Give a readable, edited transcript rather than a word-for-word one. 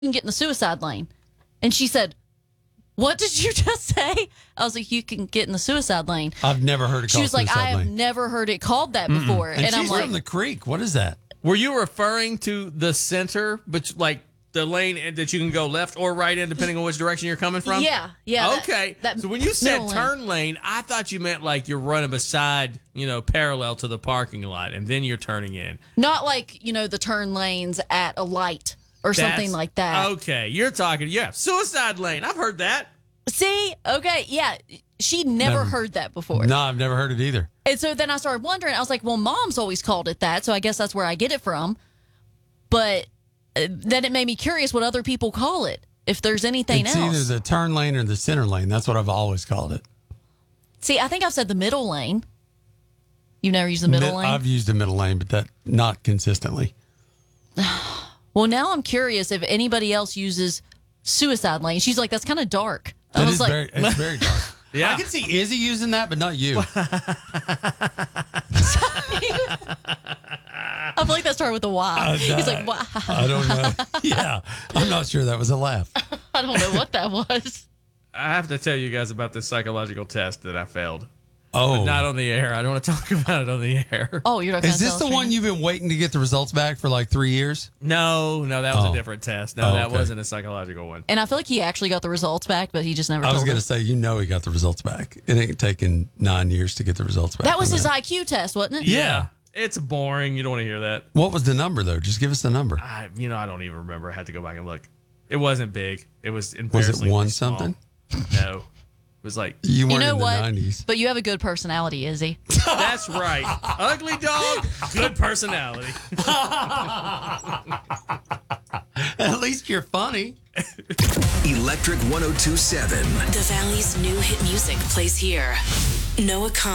You can get in the suicide lane. And she said, what did you just say? I was like, you can get in the suicide lane. I've never heard it called She was like, suicide I have lane. never heard it called that before. And And I'm she's like, from the creek. What is that? Were you referring to the center, but like the lane that you can go left or right in depending on which direction you're coming from? yeah. Okay. that So when you said middle lane. turn lane, I thought you meant like you're running beside, parallel to the parking lot, and then you're turning in. Not like, the turn lanes at a light or something like that. Okay. You're talking, suicide lane. I've heard that. See? Okay. Yeah. She'd never Never. heard that before. No, I've never heard it either. And so then I started wondering. I was like, well, Mom's always called it that, so I guess that's where I get it from. But then it made me curious what other people call it, if there's anything It's else. either the turn lane or the center lane. That's what I've always called it. See, I think I've said the middle lane. You never used the middle lane? I've used the middle lane, but that not consistently. Well, now I'm curious if anybody else uses suicide lane. She's like, that's kind of dark. I It was is like, it's very dark. Yeah. I can see Izzy using that, but not you. I feel like that started with a Y. He's like, wow. I don't know. Yeah, I'm not sure that was a laugh. I don't know what that was. I have to tell you guys about this psychological test that I failed. Oh, Not on the air. I don't want to talk about it on the air. Oh, you're not is gonna this tell the us, one Trina? you've been waiting to get the results back for like 3 years? No, that was Oh. a different test. No, that okay. wasn't a psychological one. And I feel like he actually got the results back, but he just never I was told going to us. say, he got the results back. It ain't taken 9 years to get the results back. That was from his IQ test, wasn't it? Yeah. It's boring. You don't want to hear that. What was the number though? Just give us the number. I don't even remember. I had to go back and look. It wasn't big. It was Was embarrassingly it one small. something? No. It was like, You weren't You know in the what? 90s. But you have a good personality, Izzy. that's right. Ugly dog, good personality. At least you're funny. Electric 102.7. The Valley's new hit music plays here. Noah Con.